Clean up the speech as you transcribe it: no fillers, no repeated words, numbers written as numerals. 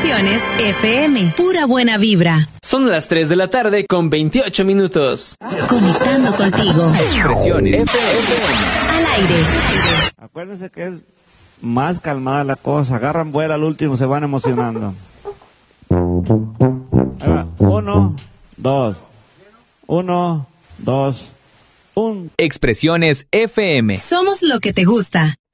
Expresiones FM. Pura buena vibra. Son las 3 de la tarde con 28 minutos. Conectando contigo. Expresiones FM. Al aire. Acuérdense que es más calmada la cosa. Agarran vuelo al último, se van emocionando. Ahí va. 1, 2. 1, 2, 1. Expresiones FM. Somos lo que te gusta.